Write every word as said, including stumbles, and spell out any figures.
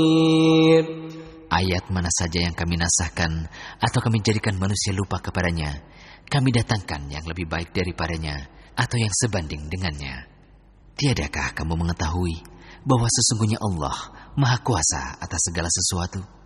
Ayat mana saja yang kami nasahkan atau kami jadikan manusia lupa kepadanya, kami datangkan yang lebih baik daripadanya atau yang sebanding dengannya. Tiadakah kamu mengetahui bahwa sesungguhnya Allah Maha Kuasa atas segala sesuatu?